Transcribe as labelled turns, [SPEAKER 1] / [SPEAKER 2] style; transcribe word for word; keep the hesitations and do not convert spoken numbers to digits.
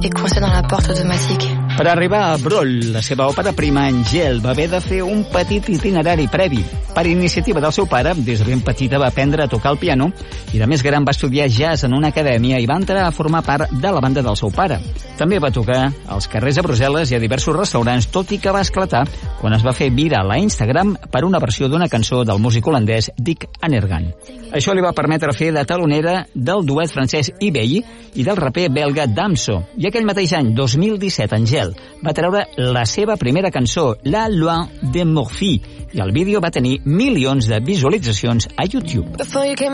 [SPEAKER 1] et coincé dans la porte automatique.
[SPEAKER 2] Per arribar a Brol, la seva òpera prima, Angèle va haver de fer un petit itinerari previ. Per iniciativa del seu pare, des de ben petita va aprendre a tocar el piano i de més gran va estudiar jazz en una acadèmia i va entrar a formar part de la banda del seu pare. També va tocar als carrers de Brussel·les i a diversos restaurants, tot i que va esclatar quan es va fer viral a Instagram per una versió d'una cançó del músic holandès Dick Annergan. Això li va permetre fer de talonera del duet francès Ibei i del raper belga Damso. I aquell mateix any, dos mil disset, Angèle va treure la seva primera cançó, La Loi de Morphy, i el vídeo va tenir milions de visualitzacions a YouTube.